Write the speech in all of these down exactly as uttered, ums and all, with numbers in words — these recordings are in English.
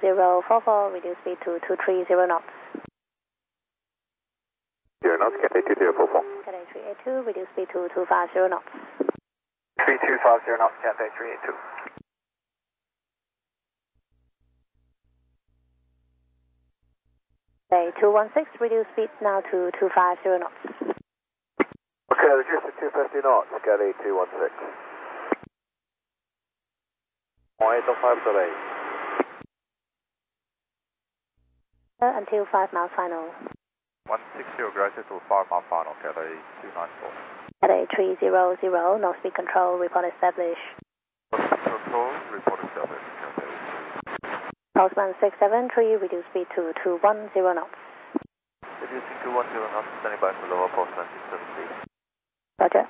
zero four four, reduce speed to two three zero knots. Zero knots, Cathay two zero four four. Cathay three eight two, reduce speed to two five zero knots. three two five zero knots, Cathay three eight two. Cathay two one six, reduce speed now to two five zero knots. Okay, reduce to two fifty knots, Cathay two one six. one eight five delay. Until five miles final. one six zero, granted to five mile final, Cathay two nine four. Cathay three zero zero, no speed control, report established. Control, report established, Cathay. Postman six seven three, reduce speed to two one zero knots. Reducing to one zero knots, standing by for lower Postman six seven three. Roger.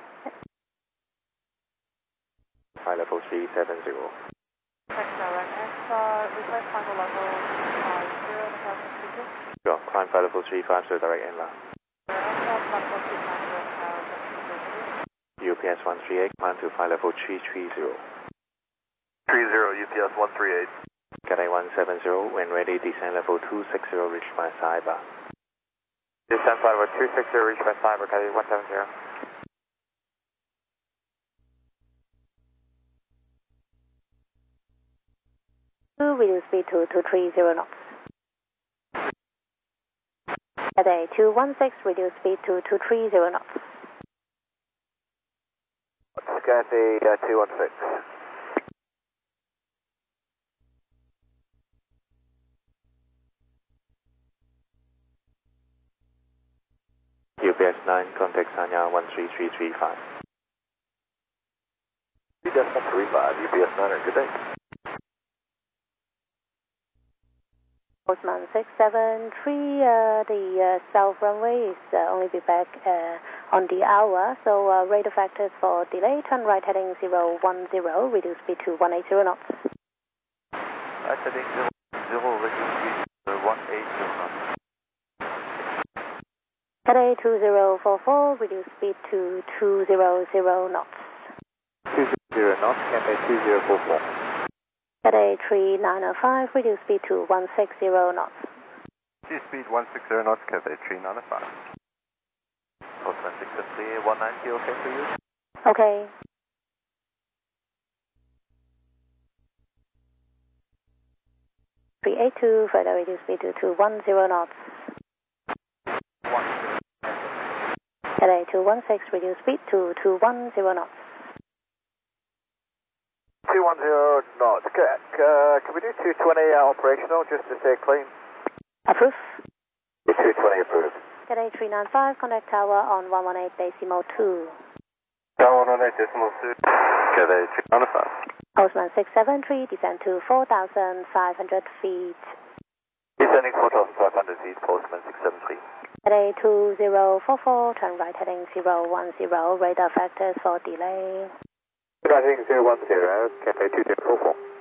High level three seven zero. Next direct X, uh, request final level uh, zero thousand feet. Sure, climb flight level three five zero direct inland. U P S one three eight, climb to flight level three three zero. three zero, U P S one three eight. Cathay one seven zero, when ready, descend level two six zero, reach by sidebar. Descend flight level two six zero, reach by sidebar, Cathay one seven zero. Reduce speed to two three zero knots. Cathay two one six, reduce speed to two three zero knots. Cathay uh, two one six. U P S nine, contact Sanya one three three three five. U P S one three five, U P S nine, good day. Postman six seven three, uh, the uh, south runway is uh, only be back uh, on the hour, so uh, radar factors for delay, turn right heading zero one zero, reduce speed to one eight zero knots. Right heading zero zero, reduce speed to one eight zero knots. Cathay two zero four four, reduce speed to two zero zero knots. two zero knots, Cathay two zero four four. Cathay three nine zero five, reduce speed to one six zero knots. Sea speed one six zero knots, Cathay three nine zero five. Postman six seven three, one ninety, okay for you? Okay. three eight two, further reduce speed to two one zero knots. one zero. Cathay two one six, reduce speed to two one zero knots. two one zero knots. Uh, can we do two twenty uh, operational just to stay clean? Approve. two twenty approved. Cathay three nine five, contact tower on one one eight decimal two. Tower one one eight decimal two. Cathay three nine five. Postman six seven three, descend to four thousand five hundred feet. Descending four thousand five hundred feet, Postman six seven three. Cathay two zero four four, turn right heading zero one zero, radar factors for delay. Right heading zero one zero, Cathay two zero four four.